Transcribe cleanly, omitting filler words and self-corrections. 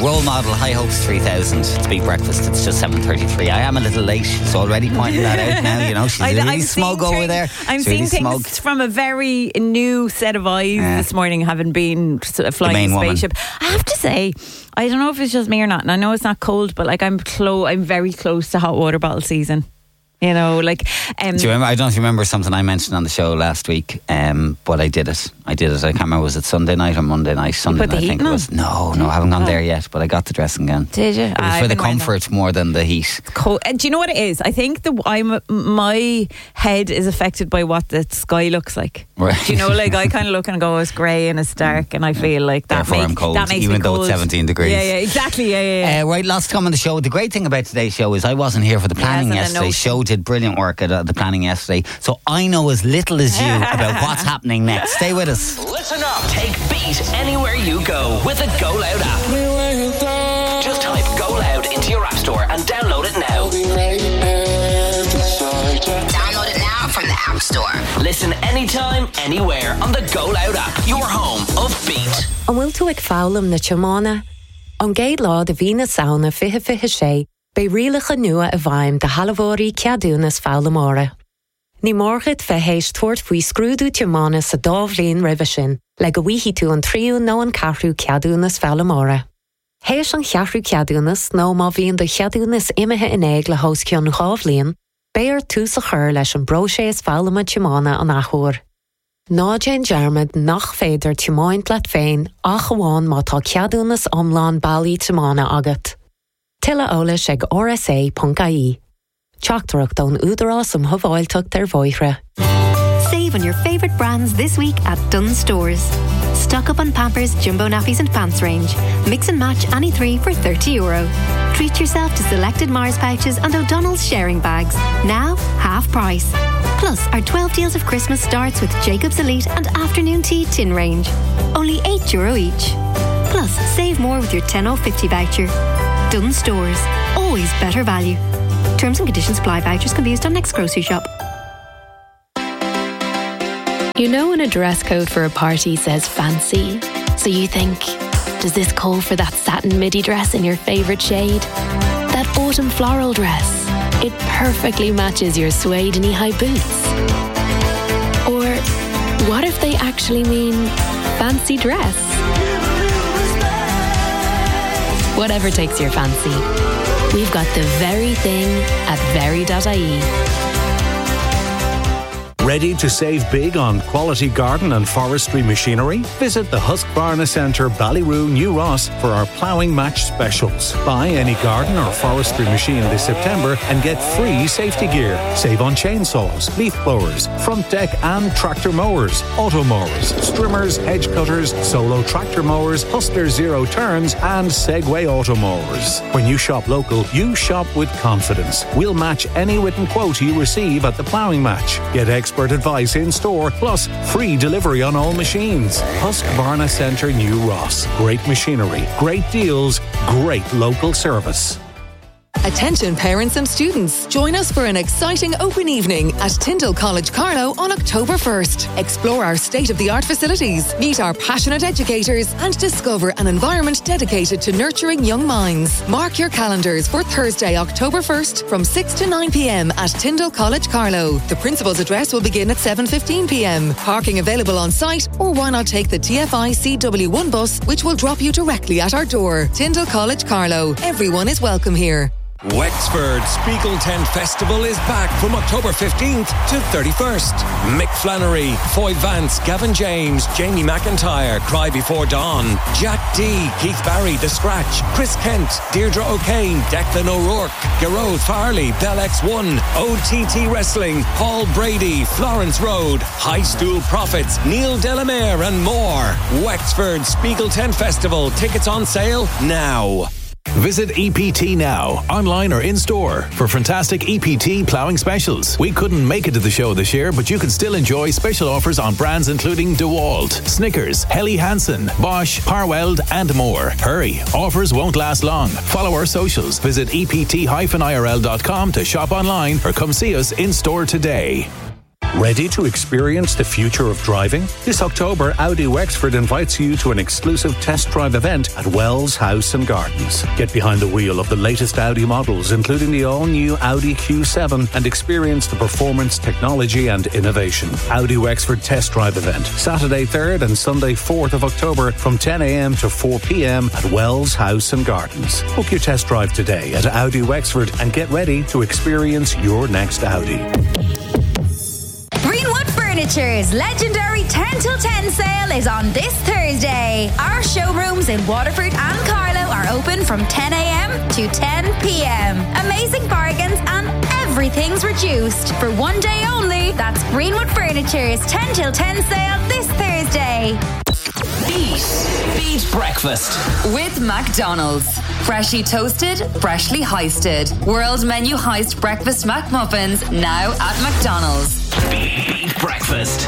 Role model, High Hopes 3000. It's Big Breakfast. It's just 7:33. I am a little late. She's already pointing that out now. You know, she's really smug over there. I'm seeing things from a very new set of eyes this morning, having been flying a spaceship. I have to say, I don't know if it's just me or not, and I know it's not cold, but like I'm very close to hot water bottle season. You know, like. Do you remember? I don't remember something I mentioned on the show last week, but I did it. I can't remember. Was it Sunday night or Monday night? Sunday night, I think it was. No, I haven't gone there yet. But I got the dressing gown. Did you? It was for the comfort more than the heat. Cold. Do you know what it is? I think my head is affected by what the sky looks like. Right. Do you know, like I kind of look and go, it's grey and it's dark, and I feel like that. Therefore, I'm cold, even though it's 17 degrees. Yeah, exactly. Yeah. Right, lots to come on the show. The great thing about today's show is I wasn't here for the planning yesterday. Show did brilliant work at the planning yesterday, so I know as little as you about what's happening next. Stay with us. Listen up. Take Beat anywhere you go with the Go Loud app. Just type Go Loud into your app store and download it now. Download it now from the App Store. Listen anytime, anywhere on the Go Loud app. Your home of Beat. An bhfuil tú ag fálam na Tiomana? An géad lá de bhí na saona fiche sé, bei rialacha nua a bhaim de halavórí ceadúnas fálamóra. Ní mórchid fehéis tuairt faoi scrúdú Tiomana sa dábhlíon ribhe sin, le go bhíhí tú an tríú nó an cathrú ceadúnas fálamóra. Héis an cheathrú ceadúnas nó má bhíon do cheadúnas imethe in éig le hóscionn chábhlíon, béar tú sa chur leis an broséis fálama Tiomana an achúr. Ná Jane Jarmad nach féidir Tiomáint leat féin ach amháin má tá ceadúnas omláin bailí Tiomana agat. Tilla ólas ag rsa.ie. Teachtarach don údarás am thobháilteacht ar bhóithre. Save on your favourite brands this week at Dunnes Stores. Stock up on Pampers, Jumbo Nappies and Pants range. Mix and match any three for €30. Treat yourself to selected Mars pouches and O'Donnell's sharing bags. Now, half price. Plus, our 12 deals of Christmas starts with Jacob's Elite and Afternoon Tea tin range. Only €8 each. Plus, save more with your 10/50 voucher. Dunnes Stores. Always better value. Terms and conditions apply. Vouchers can be used on next grocery shop. You know when a dress code for a party says fancy, so you think, does this call for that satin midi dress in your favourite shade? That autumn floral dress, it perfectly matches your suede knee-high boots. Or what if they actually mean fancy dress? Whatever takes your fancy, we've got the very thing at very.ie. Ready to save big on quality garden and forestry machinery? Visit the Husqvarna Centre, Ballyroo, New Ross for our ploughing match specials. Buy any garden or forestry machine this September and get free safety gear. Save on chainsaws, leaf blowers, front deck and tractor mowers, auto mowers, strimmers, hedge cutters, solo tractor mowers, Hustler zero turns and Segway auto mowers. When you shop local, you shop with confidence. We'll match any written quote you receive at the ploughing match. Get expert advice in store, plus free delivery on all machines. Husqvarna Centre, New Ross. Great machinery, great deals, great local service. Attention parents and students, join us for an exciting open evening at Tyndall College Carlow on October 1st. Explore our state-of-the-art facilities, meet our passionate educators and discover an environment dedicated to nurturing young minds. Mark your calendars for Thursday, October 1st from 6 to 9 p.m. at Tyndall College Carlow. The principal's address will begin at 7:15 p.m. Parking available on site, or why not take the TFI CW1 bus, which will drop you directly at our door. Tyndall College Carlow. Everyone is welcome here. Wexford Spiegel Tent Festival is back from October 15th to 31st. Mick Flannery, Foy Vance, Gavin James, Jamie McIntyre, Cry Before Dawn, Jack D, Keith Barry, The Scratch, Chris Kent, Deirdre O'Kane, Declan O'Rourke, Gearóid Farley, Bell X1, OTT Wrestling, Paul Brady, Florence Road, High Stool Prophets, Neil Delamere and more. Wexford Spiegel Tent Festival. Tickets on sale now. Visit EPT now, online or in-store, for fantastic EPT ploughing specials. We couldn't make it to the show this year, but you can still enjoy special offers on brands including DeWalt, Snickers, Helly Hansen, Bosch, Parweld and more. Hurry, offers won't last long. Follow our socials. Visit ept-irl.com to shop online or come see us in-store today. Ready to experience the future of driving? This October, Audi Wexford invites you to an exclusive test drive event at Wells House and Gardens. Get behind the wheel of the latest Audi models, including the all-new Audi Q7, and experience the performance, technology and innovation. Audi Wexford Test Drive event, Saturday 3rd and Sunday 4th of October from 10 a.m. to 4 p.m. at Wells House and Gardens. Book your test drive today at Audi Wexford and get ready to experience your next Audi. Greenwood Furniture's legendary 10 till 10 sale is on this Thursday. Our showrooms in Waterford and Carlow are open from 10 a.m. to 10 p.m. Amazing bargains and everything's reduced. For one day only, that's Greenwood Furniture's 10 till 10 sale this Thursday. Beat Breakfast with McDonald's. Freshly toasted, freshly heisted. World menu heist breakfast McMuffins now at McDonald's. Beat Breakfast.